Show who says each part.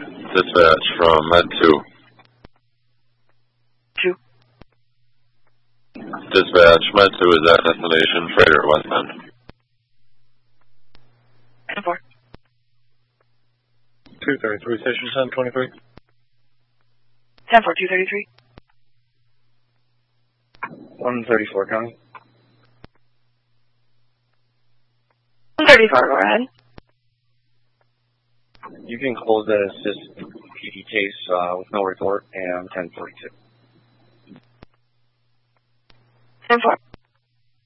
Speaker 1: Dispatch from Med 2.
Speaker 2: 2.
Speaker 1: Dispatch, Med 2 is at destination Freighter West End.
Speaker 2: 10-4.
Speaker 3: 233, station 1023.
Speaker 2: 10-4, 233.
Speaker 4: 134, County.
Speaker 2: 134, go ahead.
Speaker 4: You can close the assist PD case with no report and 1042.
Speaker 2: 10-4.